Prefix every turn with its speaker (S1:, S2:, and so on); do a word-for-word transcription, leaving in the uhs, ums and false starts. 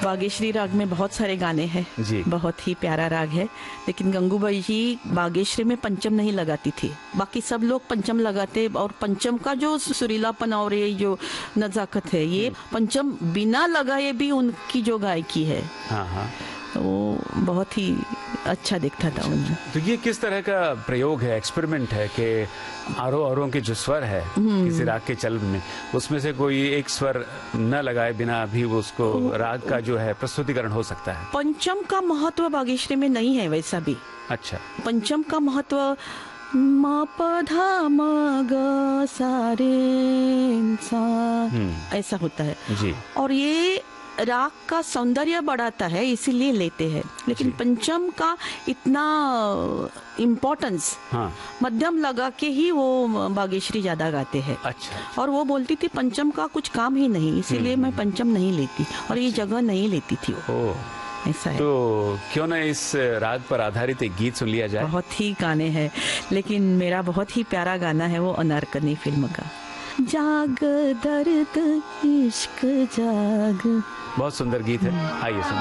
S1: बागेश्वरी राग में बहुत सारे गाने हैं
S2: जी।
S1: बहुत ही प्यारा राग है, लेकिन गंगूबाई जी बागेश्वरी में पंचम नहीं लगाती थी। बाकी सब लोग पंचम लगाते, और पंचम का जो सुरीलापन और ये जो नजाकत है, ये पंचम बिना लगाए भी उनकी जो गायकी है,
S2: हाँ हाँ,
S1: वो बहुत ही अच्छा दिखता था उनमें।
S2: तो ये किस तरह का प्रयोग है, एक्सपेरिमेंट है कि आरोह अवरोह के जो स्वर है किसी राग के चल में, उसमें से कोई एक स्वर न लगाए बिना भी उसको राग का जो है प्रस्तुतिकरण हो सकता है?
S1: पंचम का महत्व बागेश्वरी में नहीं है वैसा भी।
S2: अच्छा।
S1: पंचम का महत्व मा प धा म ग सा रे सा ऐसा होता है
S2: जी।
S1: और ये राग का सौंदर्य बढ़ाता है, इसीलिए लेते हैं। लेकिन पंचम का इतना इम्पोर्टेंस
S2: हाँ।
S1: मध्यम लगा के ही वो बागेश्वरी ज्यादा गाते हैं।
S2: अच्छा।
S1: और वो बोलती थी पंचम का कुछ काम ही नहीं, इसीलिए मैं पंचम नहीं लेती और ये जगह नहीं लेती थी वो।
S2: ओ,
S1: ऐसा है।
S2: तो क्यों ना इस राग पर आधारित एक गीत सुन लिया जाए?
S1: बहुत ही गाने हैं, लेकिन मेरा बहुत ही प्यारा गाना है वो अनारकली फिल्म का, जाग दर्द इश्क जाग।
S2: बहुत सुंदर गीत है, आइए सुन।